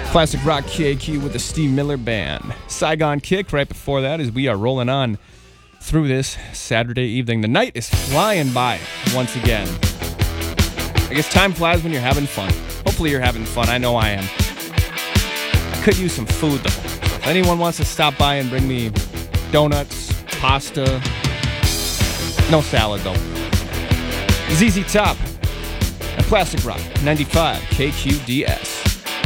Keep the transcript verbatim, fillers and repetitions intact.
Classic rock K Q with the Steve Miller Band. Saigon Kick right before that as we are rolling on through this Saturday evening. The night is flying by once again. I guess time flies when you're having fun. Hopefully you're having fun. I know I am. I could use some food though. If anyone wants to stop by and bring me donuts, pasta, no salad though. Z Z Top and Classic Rock ninety-five K Q D S.